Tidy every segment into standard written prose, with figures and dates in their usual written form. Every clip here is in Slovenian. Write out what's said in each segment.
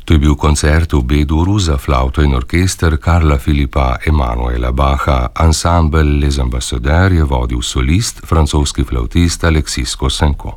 To je bil koncert v B-duru za flavto in orkester Karla Filipa Emanuela Bacha. Ansambel Les Ambassadeurs je vodil solist, francoski flavtist Alexis Kosenko.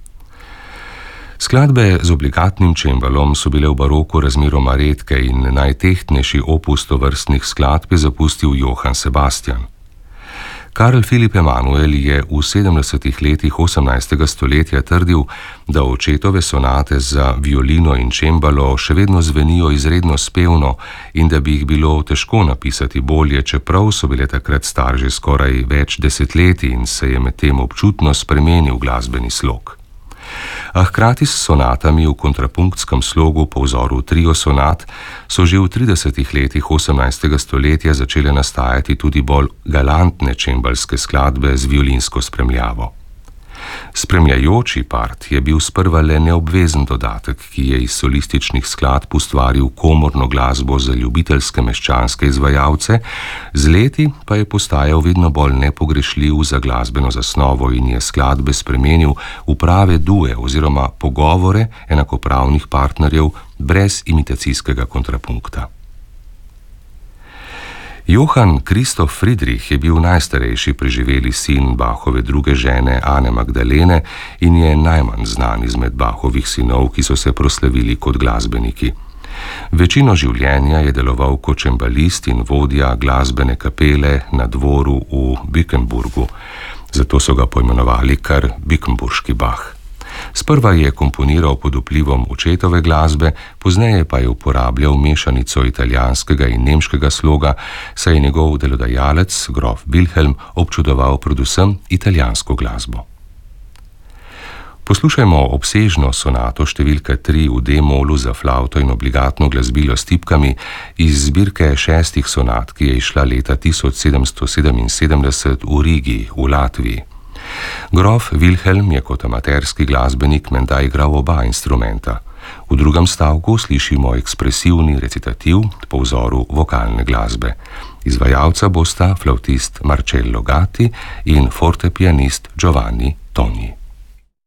Skladbe z obligatnim čembalom so bile v baroku razmeroma redke in najtehtnejši opus tovrstnih skladb je zapustil Johann Sebastian. Karl Filip Emanuel je v 70. letih 18. stoletja trdil, da očetove sonate za violino in čembalo še vedno zvenijo izredno spevno in da bi jih bilo težko napisati bolje, čeprav so bile takrat star že skoraj več desetletij in se je medtem občutno spremenil glasbeni slog. A hkrati s sonatami v kontrapunktskem slogu po vzoru trio sonat so že v 30. letih 18. stoletja začele nastajati tudi bolj galantne čembalske skladbe z violinsko spremljavo. Spremljajoči part je bil sprva le neobvezen dodatek, ki je iz solističnih skladb ustvaril komorno glasbo za ljubiteljske meščanske izvajalce, z leti pa je postajal vedno bolj nepogrešljiv za glasbeno zasnovo in je skladbe spremenil v prave due oziroma pogovore enakopravnih partnerjev brez imitacijskega kontrapunkta. Johann Christoph Friedrich je bil najstarejši preživeli sin Bachove druge žene Ane Magdalene in je najmanj znan izmed Bachovih sinov, ki so se proslavili kot glasbeniki. Večino življenja je deloval kot čembalist in vodja glasbene kapele na dvoru v Bickenburgu, zato so ga poimenovali kar Bickenburški Bach. Sprva je komponiral pod vplivom očetove glasbe, pozneje pa je uporabljal mešanico italijanskega in nemškega sloga, saj je njegov delodajalec, grof Wilhelm, občudoval predvsem italijansko glasbo. Poslušajmo obsežno sonato številka 3 v D-molu za flavto in obligatno glasbilo s tipkami iz zbirke 6 sonat, ki je izšla leta 1777 v Rigi v Latviji. Grof Wilhelm je kot amaterski glasbenik menda igral oba instrumenta. V drugem stavku slišimo ekspresivni recitativ po vzoru vokalne glasbe. Izvajalca bosta flavtist Marcello Gatti in fortepianist Giovanni Toni.